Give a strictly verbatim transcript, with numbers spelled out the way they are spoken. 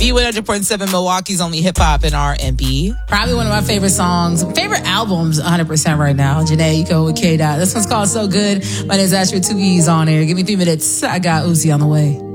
B one hundred point seven, Milwaukee's only hip hop and R and B. Probably one of my favorite songs, favorite albums, one hundred percent right now. Janae, you go with K. Dot. This one's called So Good. My name's Asher, two E's on air. Give me three minutes. I got Uzi on the way.